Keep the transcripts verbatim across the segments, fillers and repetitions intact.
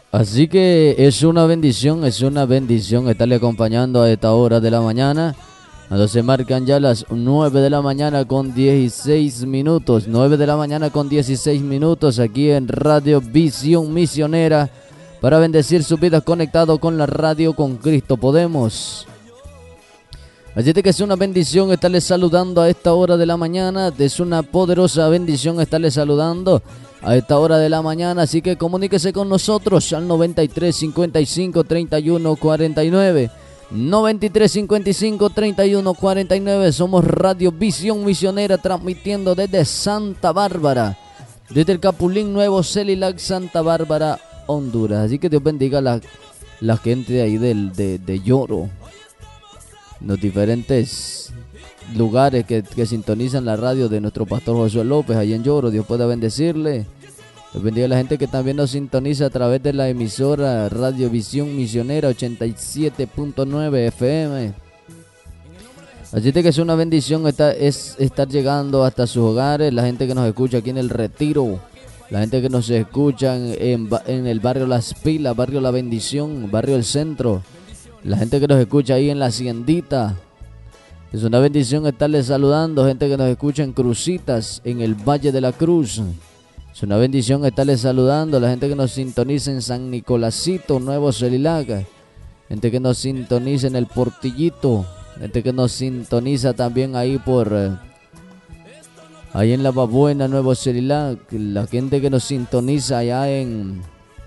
Así que es una bendición, es una bendición estarle acompañando a esta hora de la mañana. Cuando se marcan ya las nueve de la mañana con dieciséis minutos. nueve de la mañana con dieciséis minutos aquí en Radio Visión Misionera. Para bendecir sus vidas conectado con la radio con Cristo Podemos. Así que es una bendición estarles saludando a esta hora de la mañana. Es una poderosa bendición estarles saludando a esta hora de la mañana. Así que comuníquese con nosotros al noventa y tres, cincuenta y cinco, treinta y uno, cuarenta y nueve. noventa y tres, cincuenta y cinco, treinta y uno, cuarenta y nueve. Somos Radio Visión Misionera, transmitiendo desde Santa Bárbara, desde el Capulín Nuevo Celilac, Santa Bárbara, Honduras. Así que Dios bendiga a la, la gente de ahí del, de, de Lloro, los diferentes lugares que, que sintonizan la radio de nuestro pastor Josué López allá en Lloro. Dios pueda bendecirle. Dios bendiga a la gente que también nos sintoniza a través de la emisora Radio Visión Misionera ochenta y siete punto nueve F M. Así que es una bendición estar, es estar llegando hasta sus hogares. La gente que nos escucha aquí en el Retiro, la gente que nos escucha en, en el barrio Las Pilas, barrio La Bendición, barrio El Centro, la gente que nos escucha ahí en la Haciendita. Es una bendición estarles saludando. Gente que nos escucha en Crucitas, en el Valle de la Cruz. Es una bendición estarles saludando. La gente que nos sintoniza en San Nicolásito, Nuevo Celilac. Gente que nos sintoniza en el Portillito. Gente que nos sintoniza también ahí por... Eh, ahí en La Babuena, Nuevo Celilac. La gente que nos sintoniza allá en...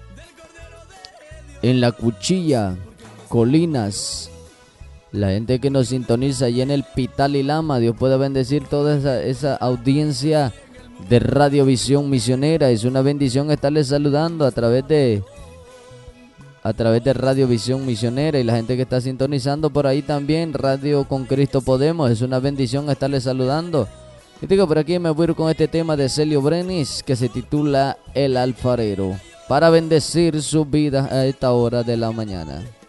En La Cuchilla, Colinas. La gente que nos sintoniza allí en el Pital y Lama. Dios pueda bendecir toda esa, esa audiencia de Radio Visión Misionera. Es una bendición estarles saludando a través de a través de Radio Visión Misionera, y la gente que está sintonizando por ahí también Radio con Cristo Podemos. Es una bendición estarles saludando. Y digo, por aquí me voy a ir con este tema de Celio Brenis que se titula El Alfarero, para bendecir sus vidas a esta hora de la mañana.